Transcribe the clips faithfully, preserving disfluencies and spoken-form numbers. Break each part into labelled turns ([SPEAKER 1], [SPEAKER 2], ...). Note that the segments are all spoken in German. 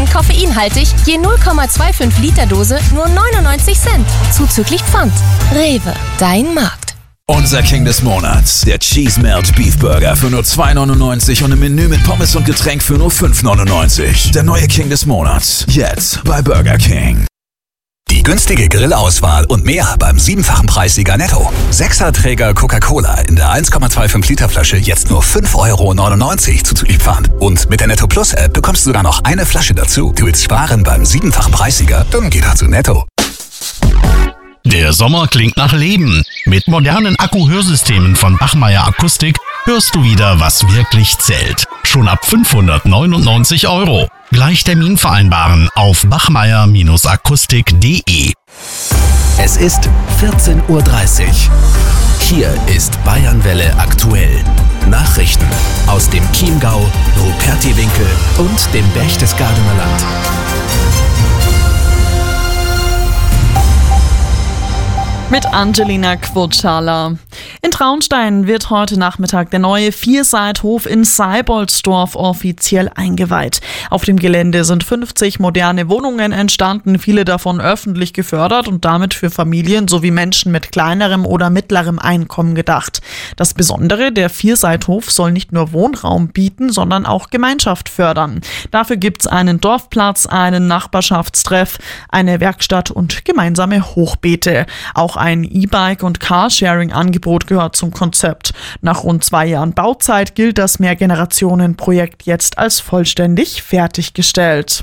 [SPEAKER 1] koffeinhaltig, je null Komma fünfundzwanzig Liter Dose nur neunundneunzig Cent. Zuzüglich Pfand. Rewe, dein Markt.
[SPEAKER 2] Unser King des Monats, der Cheese Melt Beef Burger für nur zwei neunundneunzig und ein Menü mit Pommes und Getränk für nur fünf neunundneunzig. Der neue King des Monats, jetzt bei Burger King.
[SPEAKER 3] Die günstige Grillauswahl und mehr beim siebenfachen Preissieger Netto. Sechserträger Coca-Cola in der eins Komma fünfundzwanzig Liter Flasche jetzt nur fünf Euro neunundneunzig zuzüglich Pfand. Und mit der Netto Plus App bekommst du sogar noch eine Flasche dazu. Du willst sparen beim siebenfachen Preissieger? Dann geh doch zu Netto.
[SPEAKER 4] Der Sommer klingt nach Leben. Mit modernen Akku-Hörsystemen von Bachmeier Akustik hörst du wieder, was wirklich zählt. Schon ab fünfhundertneunundneunzig Euro. Gleich Termin vereinbaren auf bachmeier Akustik punkt de.
[SPEAKER 3] Es ist vierzehn Uhr dreißig. Hier ist Bayernwelle aktuell. Nachrichten aus dem Chiemgau, Rupertiwinkel und dem Berchtesgadener Land.
[SPEAKER 5] Mit Angelina Quotschala. In Traunstein wird heute Nachmittag der neue Vierseithof in Seiboldsdorf offiziell eingeweiht. Auf dem Gelände sind fünfzig moderne Wohnungen entstanden, viele davon öffentlich gefördert und damit für Familien sowie Menschen mit kleinerem oder mittlerem Einkommen gedacht. Das Besondere, der Vierseithof soll nicht nur Wohnraum bieten, sondern auch Gemeinschaft fördern. Dafür gibt's einen Dorfplatz, einen Nachbarschaftstreff, eine Werkstatt und gemeinsame Hochbeete. Auch ein E-Bike- und Carsharing-Angebot gehört zum Konzept. Nach rund zwei Jahren Bauzeit gilt das Mehrgenerationen-Projekt jetzt als vollständig fertiggestellt.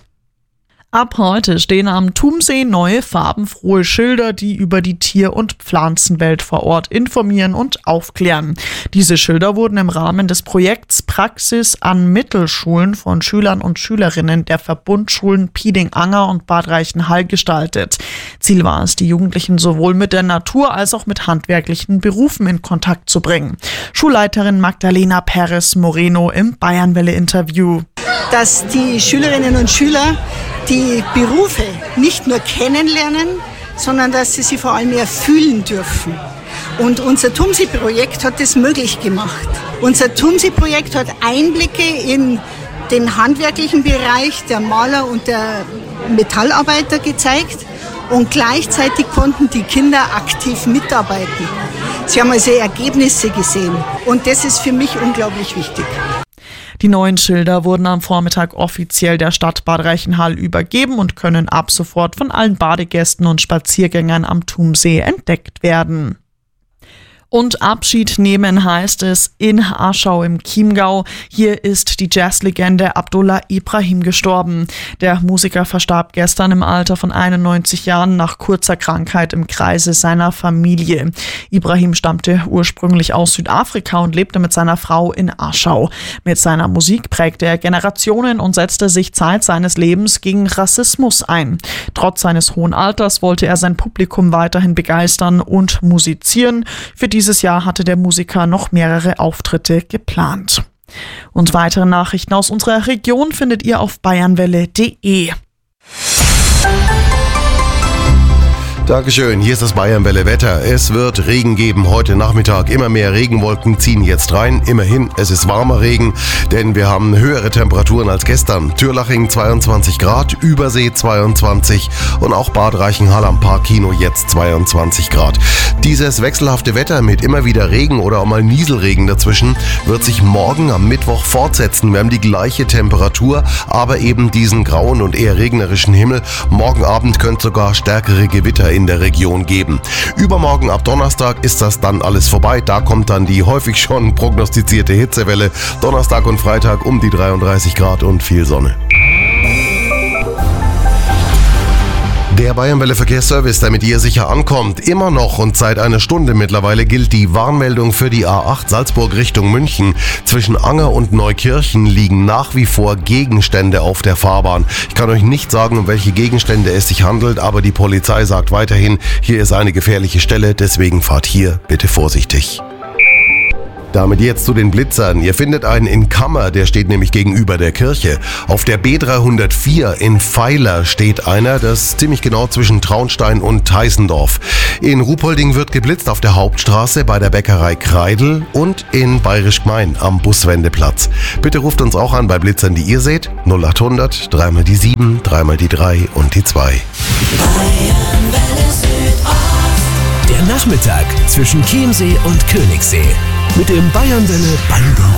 [SPEAKER 5] Ab heute stehen am Tumsee neue farbenfrohe Schilder, die über die Tier- und Pflanzenwelt vor Ort informieren und aufklären. Diese Schilder wurden im Rahmen des Projekts Praxis an Mittelschulen von Schülern und Schülerinnen der Verbundschulen Pieding-Anger und Bad Reichenhall gestaltet. Ziel war es, die Jugendlichen sowohl mit der Natur als auch mit handwerklichen Berufen in Kontakt zu bringen. Schulleiterin Magdalena Perez Moreno im Bayernwelle-Interview.
[SPEAKER 6] Dass die Schülerinnen und Schüler die Berufe nicht nur kennenlernen, sondern dass sie sie vor allem erfüllen dürfen. Und unser Tumsee-Projekt hat das möglich gemacht. Unser Tumsee-Projekt hat Einblicke in den handwerklichen Bereich der Maler und der Metallarbeiter gezeigt und gleichzeitig konnten die Kinder aktiv mitarbeiten. Sie haben also Ergebnisse gesehen und das ist für mich unglaublich wichtig.
[SPEAKER 5] Die neuen Schilder wurden am Vormittag offiziell der Stadt Bad Reichenhall übergeben und können ab sofort von allen Badegästen und Spaziergängern am Tumsee entdeckt werden. Und Abschied nehmen heißt es in Aschau im Chiemgau. Hier ist die Jazzlegende Abdullah Ibrahim gestorben. Der Musiker verstarb gestern im Alter von einundneunzig Jahren nach kurzer Krankheit im Kreise seiner Familie. Ibrahim stammte ursprünglich aus Südafrika und lebte mit seiner Frau in Aschau. Mit seiner Musik prägte er Generationen und setzte sich Zeit seines Lebens gegen Rassismus ein. Trotz seines hohen Alters wollte er sein Publikum weiterhin begeistern und musizieren. Für dieses Jahr hatte der Musiker noch mehrere Auftritte geplant. Und weitere Nachrichten aus unserer Region findet ihr auf bayernwelle punkt de.
[SPEAKER 7] Dankeschön, hier ist das Bayernwelle Wetter. Es wird Regen geben heute Nachmittag. Immer mehr Regenwolken ziehen jetzt rein. Immerhin, es ist warmer Regen, denn wir haben höhere Temperaturen als gestern. Türlaching zweiundzwanzig Grad, Übersee zweiundzwanzig und auch Bad Reichenhall am Parkkino jetzt zweiundzwanzig Grad. Dieses wechselhafte Wetter mit immer wieder Regen oder auch mal Nieselregen dazwischen wird sich morgen am Mittwoch fortsetzen. Wir haben die gleiche Temperatur, aber eben diesen grauen und eher regnerischen Himmel. Morgen Abend könnte sogar stärkere Gewitter in der Region geben. Übermorgen ab Donnerstag ist das dann alles vorbei. Da kommt dann die häufig schon prognostizierte Hitzewelle. Donnerstag und Freitag um die dreiunddreißig Grad und viel Sonne. Der Bayernwelle Verkehrsservice, der mit ihr sicher ankommt, immer noch und seit einer Stunde mittlerweile gilt die Warnmeldung für die A acht Salzburg Richtung München. Zwischen Anger und Neukirchen liegen nach wie vor Gegenstände auf der Fahrbahn. Ich kann euch nicht sagen, um welche Gegenstände es sich handelt, aber die Polizei sagt weiterhin, hier ist eine gefährliche Stelle, deswegen fahrt hier bitte vorsichtig. Damit jetzt zu den Blitzern. Ihr findet einen in Kammer, der steht nämlich gegenüber der Kirche. Auf der B dreihundertvier in Pfeiler steht einer, das ist ziemlich genau zwischen Traunstein und Teisendorf. In Ruhpolding wird geblitzt auf der Hauptstraße bei der Bäckerei Kreidel und in Bayerisch Gmein am Buswendeplatz. Bitte ruft uns auch an bei Blitzern, die ihr seht. null acht hundert, dreimal die sieben, dreimal die drei und die zwei.
[SPEAKER 8] Der Nachmittag zwischen Chiemsee und Königssee mit dem Bayernwelle Bango.